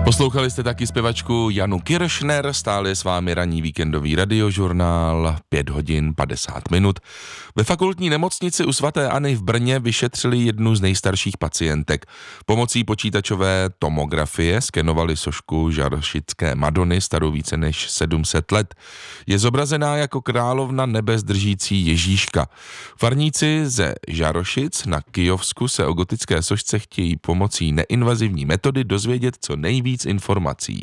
Poslouchali jste taky zpěvačku Janu Kiršner, stále je s vámi ranní víkendový radiožurnál, 5 hodin 50 minut. Ve fakultní nemocnici u svaté Anny v Brně vyšetřili jednu z nejstarších pacientek. Pomocí počítačové tomografie skenovali sošku žarošické Madony starou více než 700 let. Je zobrazená jako královna nebes držící Ježíška. Farníci ze Žarošic na Kyjovsku se o gotické sošce chtějí pomocí neinvazivní metody dozvědět co nejvíc informací.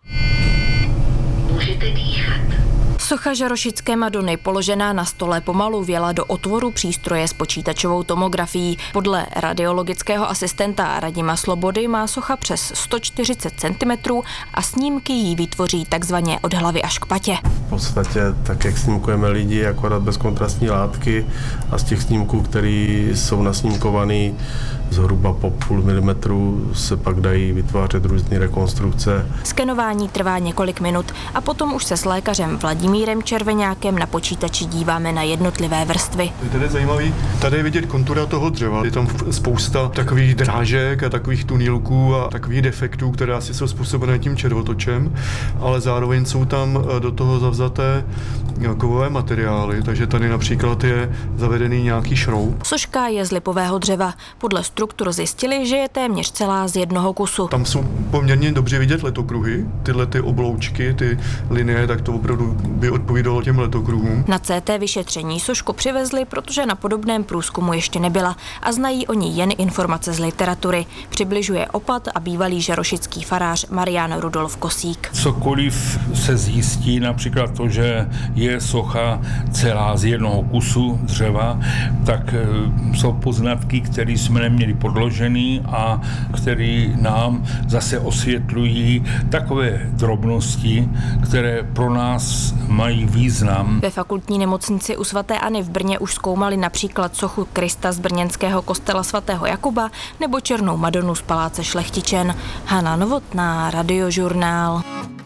Můžete dýchat. Socha žarošické Madony položená na stole pomalu věla do otvoru přístroje s počítačovou tomografií. Podle radiologického asistenta Radima Slobody má socha přes 140 cm a snímky jí vytvoří takzvaně od hlavy až k patě. V podstatě tak, jak snímkujeme lidi, akorát bez kontrastní látky a z těch snímků, které jsou nasnímkované zhruba po půl milimetru, se pak dají vytvářet různé rekonstrukce. Skenování trvá několik minut a potom už se s lékařem Vladimírem Červeňákem na počítači díváme na jednotlivé vrstvy. Tady je zajímavý, tady je vidět kontura toho dřeva. Je tam spousta takových drážek a takových tunýlků a takových defektů, které asi jsou způsobené tím červotočem, ale zároveň jsou tam do toho zavzaté kovové materiály, takže tady například je zavedený nějaký šroub. Soška je z lipového dřeva. Podle struktur zjistili, že je téměř celá z jednoho kusu. Tam jsou poměrně dobře vidět letokruhy, tyhle ty obloučky, ty linie, tak to opravdu by odpovídalo těm letokruhům. Na CT vyšetření sošku přivezli, protože na podobném průzkumu ještě nebyla a znají o ní jen informace z literatury. Přibližuje opat a bývalý žarošický farář Marián Rudolf Kosík. Cokoliv se zjistí, například to, že je socha celá z jednoho kusu dřeva, tak jsou poznatky, které jsme neměli podložený a které nám zase osvětlují takové drobnosti, které pro nás mají význam. Ve fakultní nemocnici u svaté Anny v Brně už zkoumali například sochu Krista z brněnského kostela svatého Jakuba nebo černou Madonu z paláce Šlechtičen. Hana Novotná, Radiožurnál.